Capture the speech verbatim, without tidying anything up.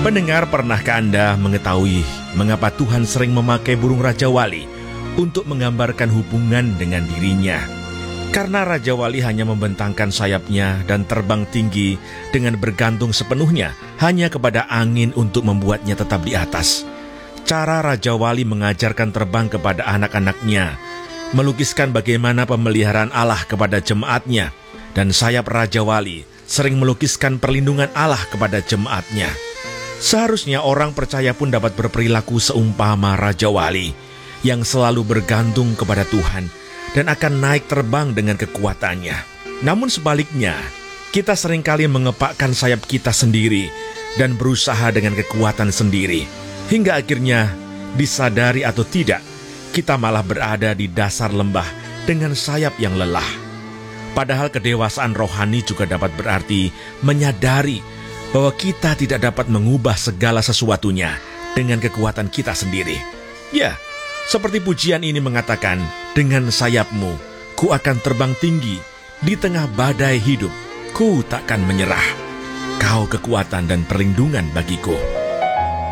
Pendengar, pernahkah Anda mengetahui mengapa Tuhan sering memakai burung Raja Wali untuk menggambarkan hubungan dengan dirinya? Karena Raja Wali hanya membentangkan sayapnya dan terbang tinggi dengan bergantung sepenuhnya hanya kepada angin untuk membuatnya tetap di atas. Cara Raja Wali mengajarkan terbang kepada anak-anaknya, melukiskan bagaimana pemeliharaan Allah kepada jemaatnya, dan sayap Raja Wali sering melukiskan perlindungan Allah kepada jemaatnya. Seharusnya orang percaya pun dapat berperilaku seumpama Raja Wali yang selalu bergantung kepada Tuhan dan akan naik terbang dengan kekuatannya. Namun sebaliknya, kita seringkali mengepakkan sayap kita sendiri dan berusaha dengan kekuatan sendiri, hingga akhirnya disadari atau tidak, kita malah berada di dasar lembah dengan sayap yang lelah. Padahal kedewasaan rohani juga dapat berarti menyadari bahwa kita tidak dapat mengubah segala sesuatunya dengan kekuatan kita sendiri. Ya, seperti pujian ini mengatakan, dengan sayapmu, ku akan terbang tinggi, di tengah badai hidup, ku takkan menyerah. Kau kekuatan dan perlindungan bagiku.